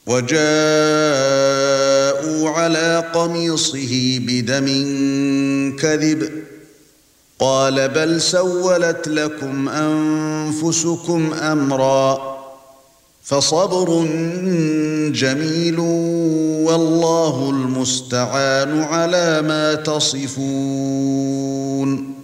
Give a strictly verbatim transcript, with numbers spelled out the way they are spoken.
وجاءوا على قميصه بدم كذب قال بل سولت لكم أنفسكم أمرا فصبر جميل والله المستعان على ما تصفون.